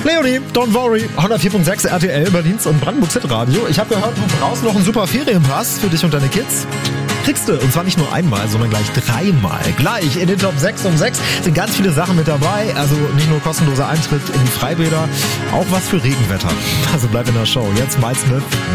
Leonie, don't worry. 104.6 RTL, Berlins und Brandenburgs Hitradio. Ich habe gehört, du brauchst noch einen super Ferienpass für dich und deine Kids. Kriegst du. Und zwar nicht nur einmal, sondern gleich 3-mal. Gleich in den Top 6 um 6 sind ganz viele Sachen mit dabei. Also nicht nur kostenloser Eintritt in die Freibäder, auch was für Regenwetter. Also bleib in der Show. Jetzt Miles Smith.